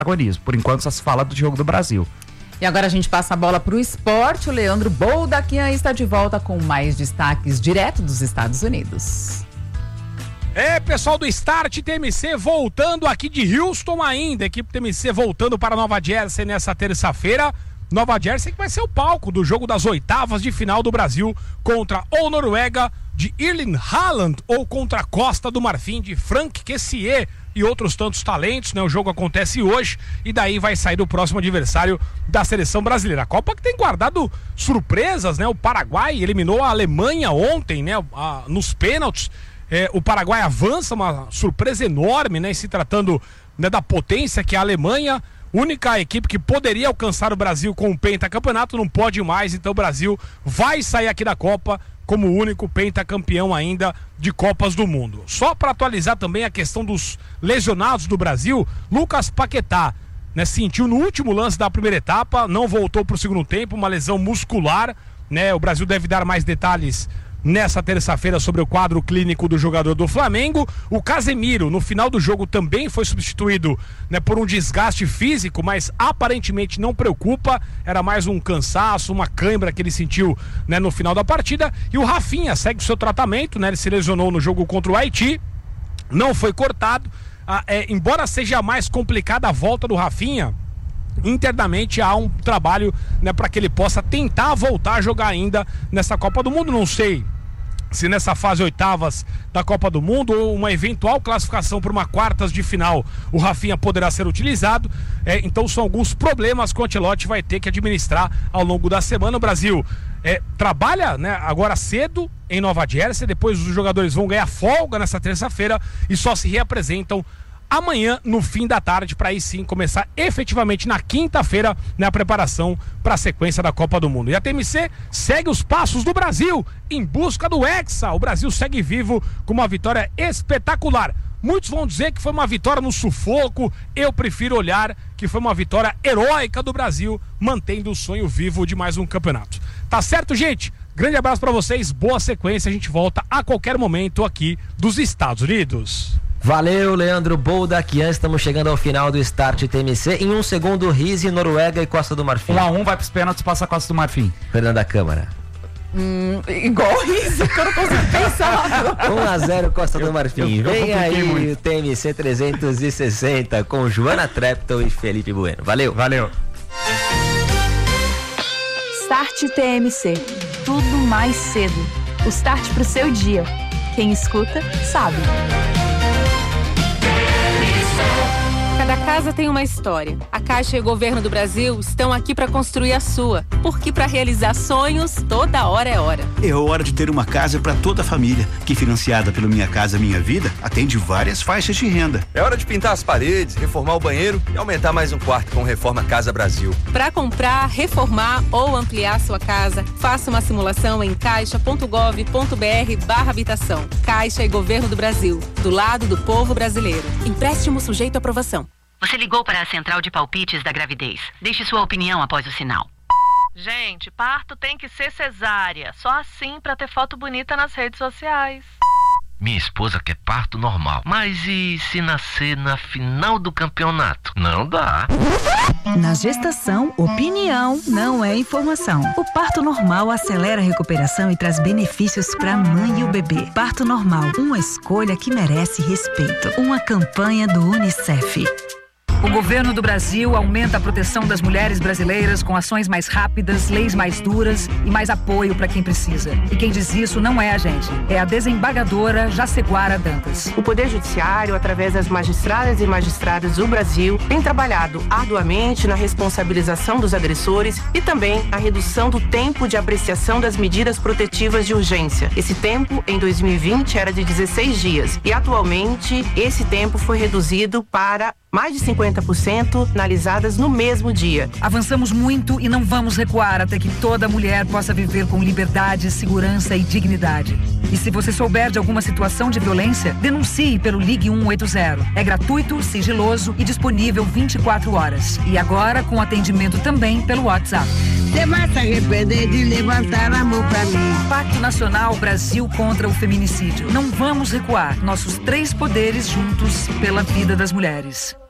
protagonismo. Por enquanto só se fala do jogo do Brasil. E agora a gente passa a bola para o esporte. O Leandro Boldaquian está de volta com mais destaques direto dos Estados Unidos. Pessoal do Start TMC voltando aqui de Houston ainda. Equipe TMC voltando para Nova Jersey nessa terça-feira. Nova Jersey que vai ser o palco do jogo das oitavas de final do Brasil contra ou Noruega de Erling Haaland ou contra a Costa do Marfim de Frank Kessié e outros tantos talentos, né? O jogo acontece hoje e daí vai sair o próximo adversário da seleção brasileira. A Copa que tem guardado surpresas, né? O Paraguai eliminou a Alemanha ontem, né? Nos pênaltis. O Paraguai avança, uma surpresa enorme, né? Se tratando, né, da potência que é a Alemanha. Única equipe que poderia alcançar o Brasil com o pentacampeonato, não pode mais, então o Brasil vai sair aqui da Copa como o único pentacampeão ainda de Copas do Mundo. Só para atualizar também a questão dos lesionados do Brasil, Lucas Paquetá, né, sentiu no último lance da primeira etapa, não voltou para o segundo tempo, uma lesão muscular, né? O Brasil deve dar mais detalhes nessa terça-feira sobre o quadro clínico do jogador do Flamengo. O Casemiro no final do jogo também foi substituído, né, por um desgaste físico, mas aparentemente não preocupa, era mais um cansaço, uma cãibra que ele sentiu, né, no final da partida. E o Rafinha segue o seu tratamento, né, ele se lesionou no jogo contra o Haiti, não foi cortado. Embora seja mais complicada a volta do Rafinha, internamente há um trabalho, né, para que ele possa tentar voltar a jogar ainda nessa Copa do Mundo. Não sei se nessa fase oitavas da Copa do Mundo ou uma eventual classificação para uma quartas de final o Rafinha poderá ser utilizado. Então são alguns problemas que o Ancelotti vai ter que administrar ao longo da semana. O Brasil trabalha, né, agora cedo em Nova Jersey, depois os jogadores vão ganhar folga nessa terça-feira e só se reapresentam amanhã no fim da tarde, para aí sim começar efetivamente na quinta-feira, né, a preparação para a sequência da Copa do Mundo. E a TMC segue os passos do Brasil em busca do Hexa. O Brasil segue vivo com uma vitória espetacular. Muitos vão dizer que foi uma vitória no sufoco. Eu prefiro olhar que foi uma vitória heróica do Brasil, mantendo o sonho vivo de mais um campeonato. Tá certo, gente? Grande abraço para vocês, boa sequência. A gente volta a qualquer momento aqui dos Estados Unidos. Valeu, Leandro Boldaquian. Estamos chegando ao final do Start TMC. Em um segundo, Rise, Noruega e Costa do Marfim. 1-1 vai pros pênaltis, passa a Costa do Marfim. Fernanda Câmara. Igual Rise, que eu não consigo pensar. 1-0 Costa do Marfim. Vem aí muito. O TMC 360 com Joana Trepton e Felipe Bueno. Valeu. Start TMC. Tudo mais cedo. O start pro seu dia. Quem escuta, sabe. Cada casa tem uma história. A Caixa e o Governo do Brasil estão aqui para construir a sua. Porque para realizar sonhos, toda hora é hora. É hora de ter uma casa para toda a família, que financiada pelo Minha Casa Minha Vida, atende várias faixas de renda. É hora de pintar as paredes, reformar o banheiro e aumentar mais um quarto com Reforma Casa Brasil. Para comprar, reformar ou ampliar sua casa, faça uma simulação em caixa.gov.br/habitação. Caixa e Governo do Brasil, do lado do povo brasileiro. Empréstimo sujeito à aprovação. Você ligou para a central de palpites da gravidez. Deixe sua opinião após o sinal. Gente, parto tem que ser cesárea. Só assim para ter foto bonita nas redes sociais. Minha esposa quer parto normal. Mas e se nascer na final do campeonato? Não dá. Na gestação, opinião não é informação. O parto normal acelera a recuperação e traz benefícios para a mãe e o bebê. Parto normal, uma escolha que merece respeito. Uma campanha do UNICEF. O governo do Brasil aumenta a proteção das mulheres brasileiras com ações mais rápidas, leis mais duras e mais apoio para quem precisa. E quem diz isso não é a gente, é a desembargadora Jaceguara Dantas. O Poder Judiciário, através das magistradas e magistrados do Brasil, tem trabalhado arduamente na responsabilização dos agressores e também a redução do tempo de apreciação das medidas protetivas de urgência. Esse tempo, em 2020, era de 16 dias e atualmente esse tempo foi reduzido para mais de 50% analisadas no mesmo dia. Avançamos muito e não vamos recuar até que toda mulher possa viver com liberdade, segurança e dignidade. E se você souber de alguma situação de violência, denuncie pelo Ligue 180. É gratuito, sigiloso e disponível 24 horas. E agora com atendimento também pelo WhatsApp. Você vai se arrepender de levantar a mão pra mim. Pacto Nacional Brasil contra o Feminicídio. Não vamos recuar. Nossos 3 poderes juntos pela vida das mulheres.